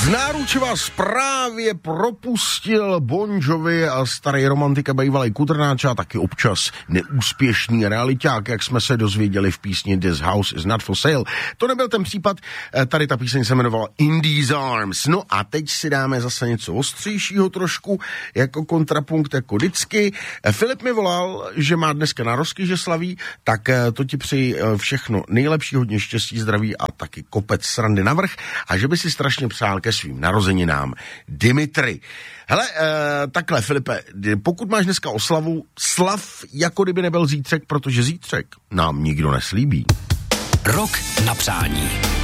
V náruči vás právě propustil Bon Jovi a starý romantika bývalý kudrnáč a taky občas neúspěšný realiťák, jak jsme se dozvěděli v písni This House is Not for Sale. To nebyl ten případ, tady ta píseň se jmenovala In These Arms. No a teď si dáme zase něco ostřejšího trošku, jako kontrapunkt, jako vždycky. Filip mi volal, že má dneska narozky, že slaví, tak to ti přeji všechno nejlepší, hodně štěstí, zdraví a taky kopec srandy navrch a že by si strašně přál ke svým narozeninám Dimitri. Hele, takhle, Filipe, pokud máš dneska oslavu, slav jako kdyby nebyl zítřek, protože zítřek nám nikdo neslíbí. Rok na přání.